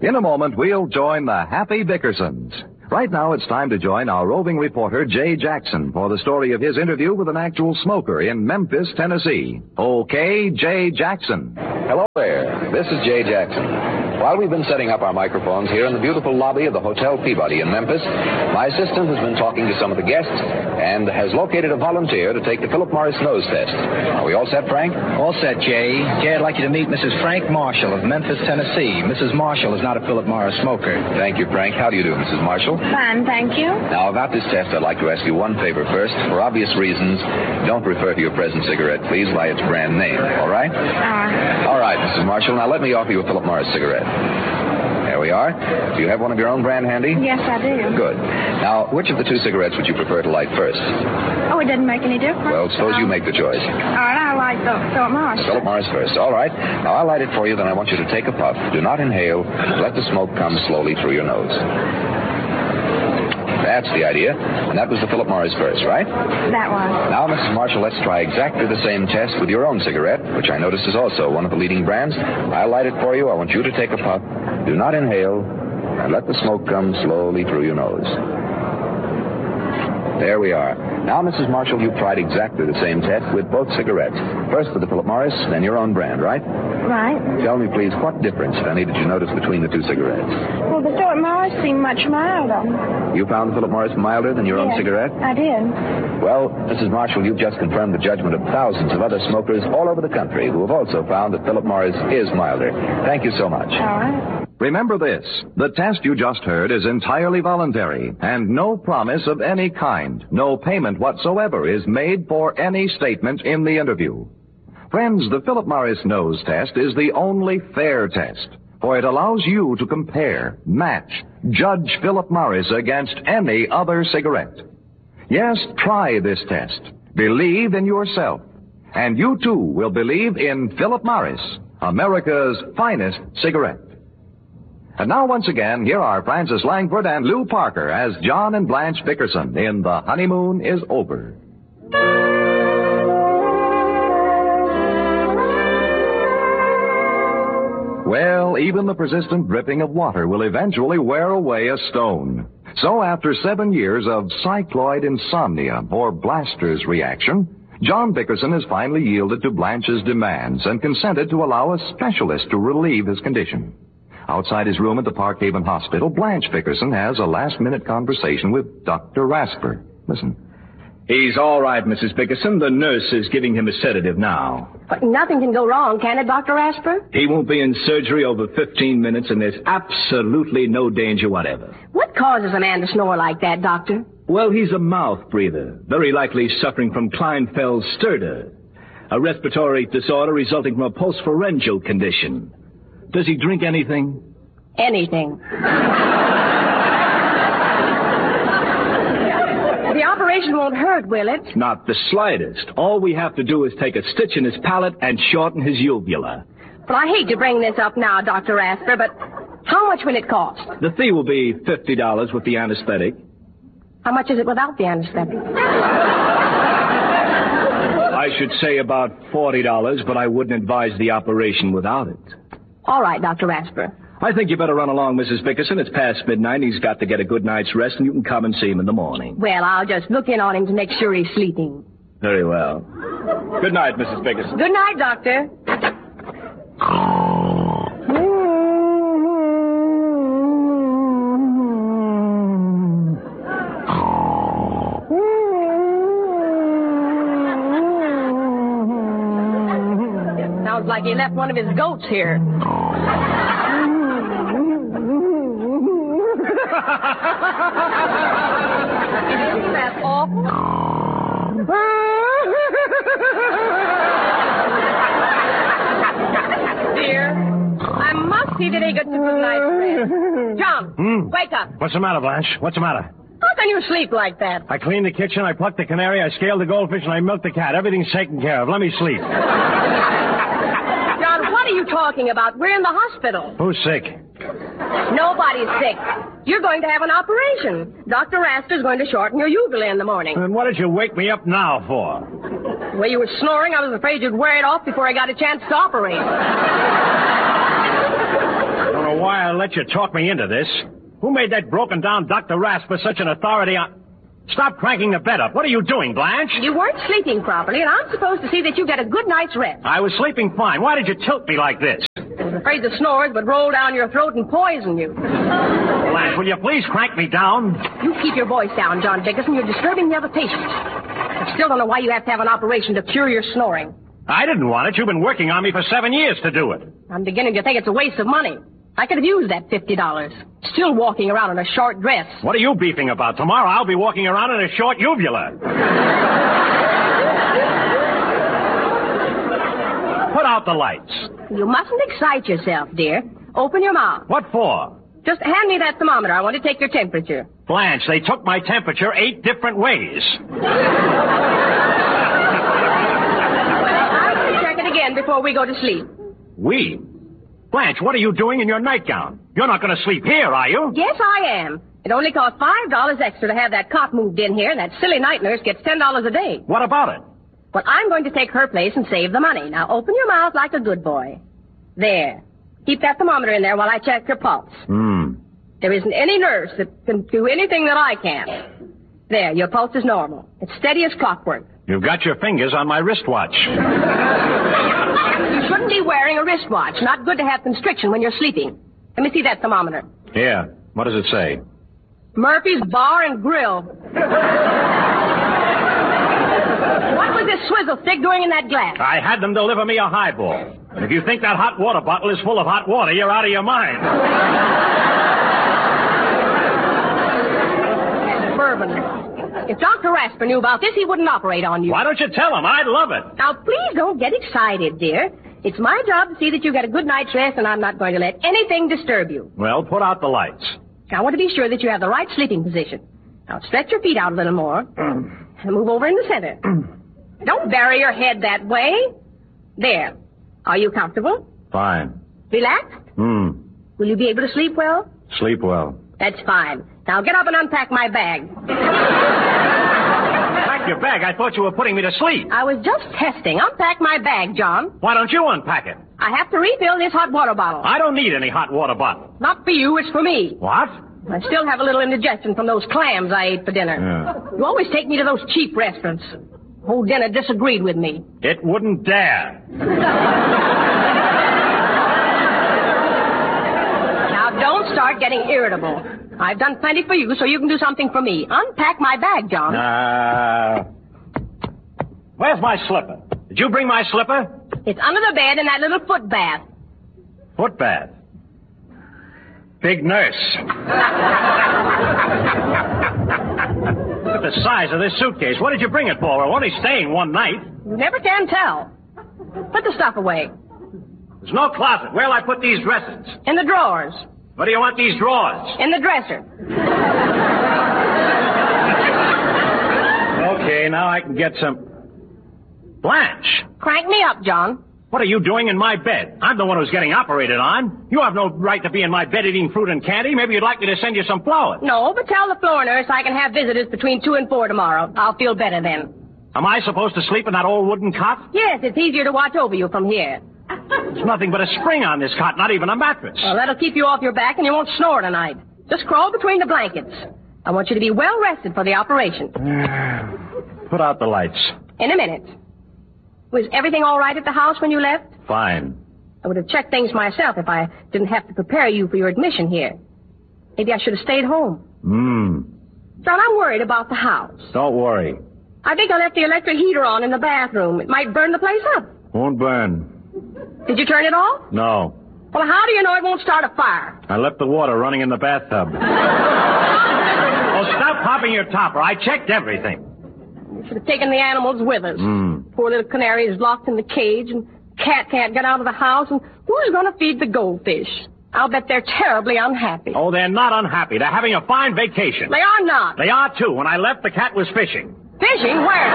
In a moment, we'll join the Happy Dickersons. Right now, it's time to join our roving reporter, Jay Jackson, for the story of his interview with an actual smoker in Memphis, Tennessee. Okay, Jay Jackson. Hello there. This is Jay Jackson. While we've been setting up our microphones here in the beautiful lobby of the Hotel Peabody in Memphis, my assistant has been talking to some of the guests and has located a volunteer to take the Philip Morris nose test. Are we all set, Frank? All set, Jay. Jay, I'd like you to meet Mrs. Frank Marshall of Memphis, Tennessee. Mrs. Marshall is not a Philip Morris smoker. Thank you, Frank. How do you do, Mrs. Marshall? Fine, thank you. Now, about this test, I'd like to ask you one favor first. For obvious reasons, don't refer to your present cigarette, please, by its brand name. All right? All right, Mrs. Marshall. Now, let me offer you a Philip Morris cigarette. There we are. Do you have one of your own brand handy? Yes, I do. Good. Now, which of the two cigarettes would you prefer to light first? Oh, it doesn't make any difference. Well, suppose you make the choice. All right, I like the Philip Morris. Philip Morris first. All right. Now, I'll light it for you, then I want you to take a puff. Do not inhale. Let the smoke come slowly through your nose. That's the idea. And that was the Philip Morris first, right? That was. Now, Mrs. Marshall, let's try exactly the same test with your own cigarette, which I notice is also one of the leading brands. I'll light it for you. I want you to take a puff. Do not inhale. And let the smoke come slowly through your nose. There we are. Now, Mrs. Marshall, you've tried exactly the same test with both cigarettes. First with the Philip Morris, then your own brand, right? Right. Tell me, please, what difference, if any, did you notice between the two cigarettes? Well, the Philip Morris seemed much milder. You found the Philip Morris milder than your own cigarette? I did. Well, Mrs. Marshall, you've just confirmed the judgment of thousands of other smokers all over the country who have also found that Philip Morris is milder. Thank you so much. All right. Remember this, the test you just heard is entirely voluntary, and no promise of any kind, no payment whatsoever is made for any statement in the interview. Friends, the Philip Morris nose test is the only fair test, for it allows you to compare, match, judge Philip Morris against any other cigarette. Yes, try this test. Believe in yourself, and you too will believe in Philip Morris, America's finest cigarette. And now, once again, here are Francis Langford and Lou Parker as John and Blanche Dickerson in The Honeymoon is Over. Well, even the persistent dripping of water will eventually wear away a stone. So after 7 years of cycloid insomnia, or Blaster's reaction, John Dickerson has finally yielded to Blanche's demands and consented to allow a specialist to relieve his condition. Outside his room at the Park Haven Hospital, Blanche Dickerson has a last-minute conversation with Dr. Rasper. Listen. He's all right, Mrs. Dickerson. The nurse is giving him a sedative now. But nothing can go wrong, can it, Dr. Rasper? He won't be in surgery over 15 minutes, and there's absolutely no danger whatever. What causes a man to snore like that, Doctor? Well, he's a mouth breather, very likely suffering from Klinefelter-Stürde, a respiratory disorder resulting from a postpharyngeal condition. Does he drink anything? Anything. The operation won't hurt, will it? Not the slightest. All we have to do is take a stitch in his palate and shorten his uvula. Well, I hate to bring this up now, Dr. Rasper, but how much will it cost? The fee will be $50 with the anesthetic. How much is it without the anesthetic? I should say about $40, but I wouldn't advise the operation without it. All right, Dr. Rasper. I think you better run along, Mrs. Dickerson. It's past midnight. He's got to get a good night's rest, and you can come and see him in the morning. Well, I'll just look in on him to make sure he's sleeping. Very well. Good night, Mrs. Dickerson. Good night, Doctor. Sounds like he left one of his goats here. Isn't that awful? Dear, I must see that he gets a good night's rest. John, wake up. What's the matter, Blanche? What's the matter? How can you sleep like that? I cleaned the kitchen, I plucked the canary, I scaled the goldfish, and I milked the cat. Everything's taken care of. Let me sleep. John, what are you talking about? We're in the hospital. Who's sick? Nobody's sick. You're going to have an operation. Dr. Rasper's going to shorten your uvula in the morning. Then what did you wake me up now for? The way you were snoring, I was afraid you'd wear it off before I got a chance to operate. I don't know why I let you talk me into this. Who made that broken-down Dr. Rasper such an authority on... Stop cranking the bed up. What are you doing, Blanche? You weren't sleeping properly, and I'm supposed to see that you get a good night's rest. I was sleeping fine. Why did you tilt me like this? I was afraid the snores would roll down your throat and poison you. Blanche, will you please crank me down? You keep your voice down, John Dickerson. You're disturbing the other patients. I still don't know why you have to have an operation to cure your snoring. I didn't want it. You've been working on me for 7 years to do it. I'm beginning to think it's a waste of money. I could have used that $50. Still walking around in a short dress. What are you beefing about? Tomorrow I'll be walking around in a short uvula. Put out the lights. You mustn't excite yourself, dear. Open your mouth. What for? Just hand me that thermometer. I want to take your temperature. Blanche, they took my temperature 8 different ways. I will check it again before we go to sleep. We? Blanche, what are you doing in your nightgown? You're not going to sleep here, are you? Yes, I am. It only costs $5 extra to have that cot moved in here, and that silly night nurse gets $10 a day. What about it? Well, I'm going to take her place and save the money. Now, open your mouth like a good boy. There. Keep that thermometer in there while I check your pulse. There isn't any nurse that can do anything that I can. There, your pulse is normal. It's steady as clockwork. You've got your fingers on my wristwatch. You shouldn't be wearing a wristwatch. Not good to have constriction when you're sleeping. Let me see that thermometer. Here. What does it say? Murphy's Bar and Grill. What was this swizzle stick doing in that glass? I had them deliver me a highball. If you think that hot water bottle is full of hot water, you're out of your mind. Bourbon. If Dr. Rasper knew about this, he wouldn't operate on you. Why don't you tell him? I'd love it. Now, please don't get excited, dear. It's my job to see that you get a good night's rest, and I'm not going to let anything disturb you. Well, put out the lights. I want to be sure that you have the right sleeping position. Now, stretch your feet out a little more. And move over in the center. Don't bury your head that way. There. Are you comfortable? Fine. Relaxed? Will you be able to sleep well? Sleep well. That's fine. Now get up and unpack my bag. Pack your bag? I thought you were putting me to sleep. I was just testing. Unpack my bag, John. Why don't you unpack it? I have to refill this hot water bottle. I don't need any hot water bottle. Not for you, it's for me. What? I still have a little indigestion from those clams I ate for dinner. Yeah. You always take me to those cheap restaurants. Whole dinner disagreed with me. It wouldn't dare. Now, don't start getting irritable. I've done plenty for you, so you can do something for me. Unpack my bag, John. Where's my slipper? Did you bring my slipper? It's under the bed in that little foot bath. Foot bath. Big nurse. Look at the size of this suitcase. What did you bring it for? We're only staying one night. You never can tell. Put the stuff away. There's no closet. Where'll I put these dresses? In the drawers. What do you want these drawers? In the dresser. Okay, now I can get some... Blanche! Crank me up, John. What are you doing in my bed? I'm the one who's getting operated on. You have no right to be in my bed eating fruit and candy. Maybe you'd like me to send you some flowers. No, but tell the floor nurse I can have visitors between 2 and 4 tomorrow. I'll feel better then. Am I supposed to sleep in that old wooden cot? Yes, it's easier to watch over you from here. There's nothing but a spring on this cot, not even a mattress. Well, that'll keep you off your back and you won't snore tonight. Just crawl between the blankets. I want you to be well rested for the operation. Put out the lights. In a minute. Was everything all right at the house when you left? Fine. I would have checked things myself if I didn't have to prepare you for your admission here. Maybe I should have stayed home. John, I'm worried about the house. Don't worry. I think I left the electric heater on in the bathroom. It might burn the place up. Won't burn. Did you turn it off? No. Well, how do you know it won't start a fire? I left the water running in the bathtub. Oh, stop popping your topper. I checked everything. We should have taken the animals with us. Poor little canary is locked in the cage, and cat can't get out of the house, and who's going to feed the goldfish? I'll bet they're terribly unhappy. Oh, they're not unhappy. They're having a fine vacation. They are not. They are, too. When I left, the cat was fishing. Fishing? Where?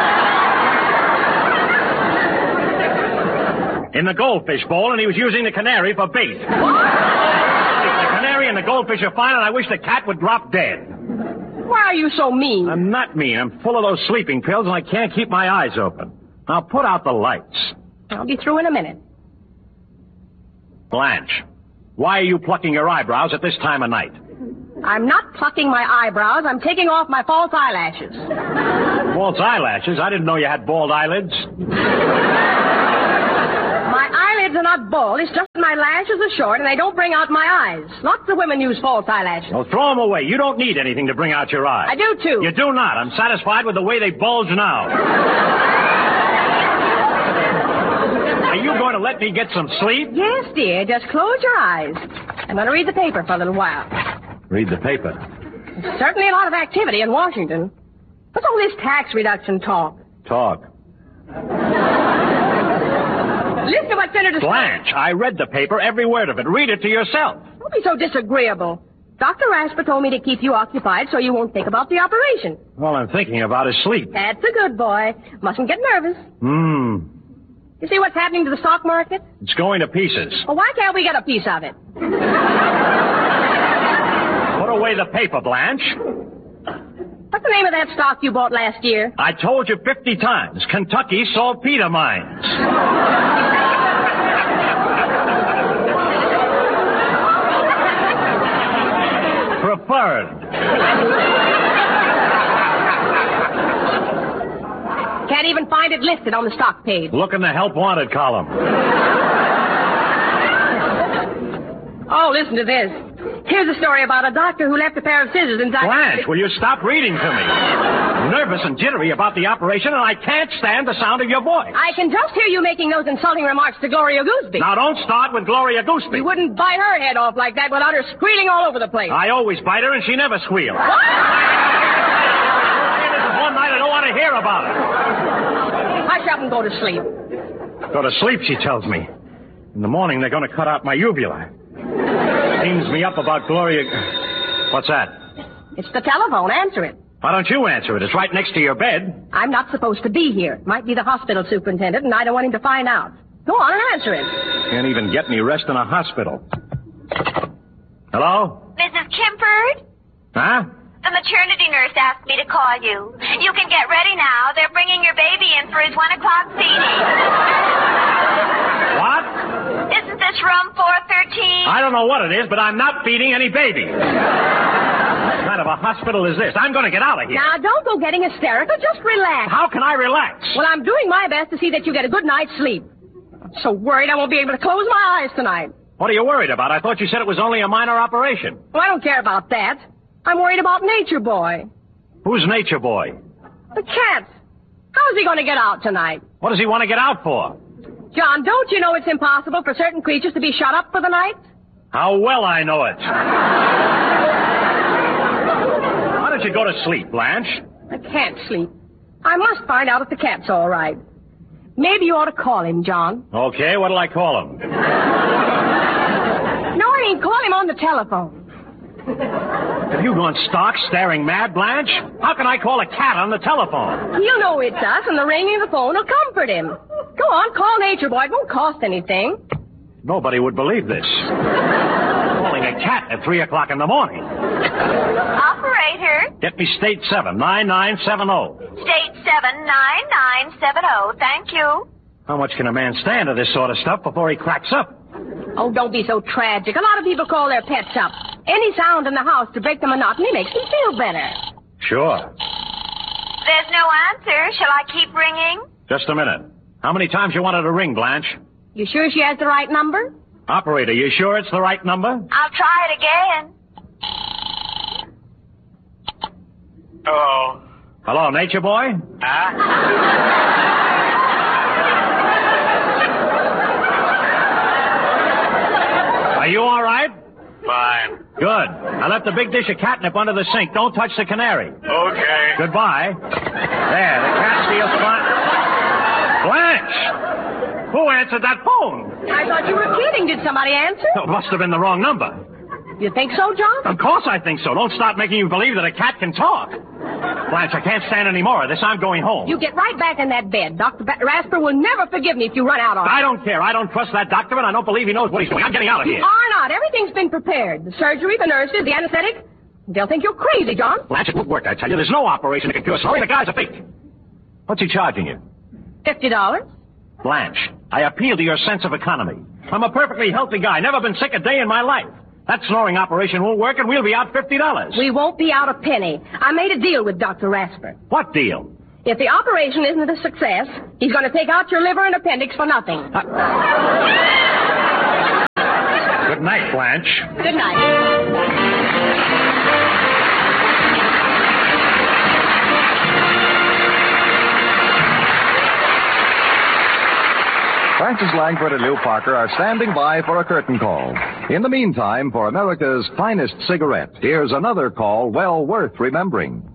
In the goldfish bowl, and he was using the canary for bait. The canary and the goldfish are fine, and I wish the cat would drop dead. Why are you so mean? I'm not mean. I'm full of those sleeping pills, and I can't keep my eyes open. Now, put out the lights. I'll be through in a minute. Blanche, Why are you plucking your eyebrows at this time of night? I'm not plucking my eyebrows. I'm taking off my false eyelashes. False eyelashes? I didn't know you had bald eyelids. My eyelids are not bald. It's just that my lashes are short and they don't bring out my eyes. Lots of women use false eyelashes. Well, throw them away. You don't need anything to bring out your eyes. I do, too. You do not. I'm satisfied with the way they bulge now. Are you going to let me get some sleep? Yes, dear. Just close your eyes. I'm going to read the paper for a little while. Read the paper. There's certainly a lot of activity in Washington. What's all this tax reduction talk? Talk. Listen to what Senator... Blanche, I read the paper, every word of it. Read it to yourself. Don't be so disagreeable. Dr. Rasper told me to keep you occupied so you won't think about the operation. All I'm thinking about is sleep. That's a good boy. Mustn't get nervous. You see what's happening to the stock market? It's going to pieces. Well, why can't we get a piece of it? Put away the paper, Blanche. What's the name of that stock you bought last year? I told you 50 times. Kentucky saltpeter mines. Preferred. Can't even find it listed on the stock page. Look in the help wanted column. Oh, listen to this. Here's a story about a doctor who left a pair of scissors inside... Blanche, will you stop reading to me? I'm nervous and jittery about the operation, and I can't stand the sound of your voice. I can just hear you making those insulting remarks to Gloria Gooseby. Now, don't start with Gloria Gooseby. You wouldn't bite her head off like that without her squealing all over the place. I always bite her, and she never squeals. What? This is one night I don't want to hear about it. Hush up and go to sleep. Go to sleep, she tells me. In the morning, they're going to cut out my uvula. Steams me up about Gloria... What's that? It's the telephone. Answer it. Why don't you answer it? It's right next to your bed. I'm not supposed to be here. Might be the hospital superintendent, and I don't want him to find out. Go on and answer it. Can't even get any rest in a hospital. Hello? Mrs. Kimpert? Huh? The maternity nurse asked me to call you. You can get ready now. They're bringing your baby in for his 1 o'clock feeding. What? Isn't this room 413? I don't know what it is, but I'm not feeding any baby. What kind of a hospital is this? I'm going to get out of here. Now, don't go getting hysterical. Just relax. How can I relax? Well, I'm doing my best to see that you get a good night's sleep. I'm so worried I won't be able to close my eyes tonight. What are you worried about? I thought you said it was only a minor operation. Well, I don't care about that. I'm worried about Nature Boy. Who's Nature Boy? The cat. How is he going to get out tonight? What does he want to get out for? John, don't you know it's impossible for certain creatures to be shut up for the night? How well I know it. Why don't you go to sleep, Blanche? I can't sleep. I must find out if the cat's all right. Maybe you ought to call him, John. Okay, what'll I call him? No, I mean, call him on the telephone. Have you gone stark, staring mad, Blanche? How can I call a cat on the telephone? He'll know it's us, and the ringing of the phone will comfort him. Go on, call Nature Boy. It won't cost anything. Nobody would believe this. Calling a cat at 3 o'clock in the morning. Operator. Get me state 79970. State 79970. Thank you. How much can a man stand of this sort of stuff before he cracks up? Oh, don't be so tragic. A lot of people call their pets up. Any sound in the house to break the monotony makes them feel better. Sure. There's no answer. Shall I keep ringing? Just a minute. How many times you wanted to ring, Blanche? You sure she has the right number? Operator, you sure it's the right number? I'll try it again. Hello. Hello, Nature Boy? Are you all right? Fine. Good. I left a big dish of catnip under the sink. Don't touch the canary. Okay. Goodbye. There, the cat feels fine. Blanche! Who answered that phone? I thought you were kidding. Did somebody answer? Oh, must have been the wrong number. You think so, John? Of course I think so. Don't start making you believe that a cat can talk. Blanche, I can't stand any more of this. I'm going home. You get right back in that bed. Dr. Rasper will never forgive me if you run out on him. I don't care. I don't trust that doctor, and I don't believe he knows what he's doing. I'm getting out of here. You are not. Everything's been prepared. The surgery, the nurses, the anesthetic. They'll think you're crazy, John. Blanche, it won't work, I tell you. There's no operation that can cure sorry. The guy's a fake. What's he charging you? $50. Blanche, I appeal to your sense of economy. I'm a perfectly healthy guy. Never been sick a day in my life. That snoring operation won't work, and we'll be out $50. We won't be out a penny. I made a deal with Dr. Rasper. What deal? If the operation isn't a success, he's going to take out your liver and appendix for nothing. Good night, Blanche. Good night. Francis Langford and Lou Parker are standing by for a curtain call. In the meantime, for America's finest cigarette, here's another call well worth remembering.